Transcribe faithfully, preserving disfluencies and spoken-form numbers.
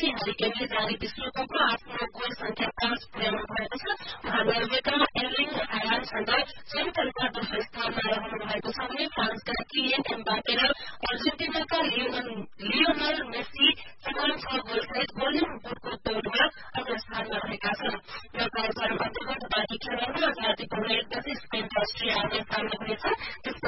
Messi हारिकेनले जारी विश्वकपमा आफ्नो goal संख्या पाँच पुर्याउनु भएको छ। उहाँ नर्वेका एर्लिङ हालान्डसँग संयुक्त रूपमा दोस्रो स्थानमा रहनु भएको छ भने फ्रान्सका किलियन एम्बापे र अर्जेन्टिनाका लियोनल मेसी समान छ गोलसहित गोल्डन बुटको दौड़मा अग्र स्थानमा रहेका छन्। नकआउट चरण अन्तर्गत बाँकी खेलहरूमा आज राति पौने एक बजे स्पेन र अस्ट्रिया आउने सामना हुनेछ।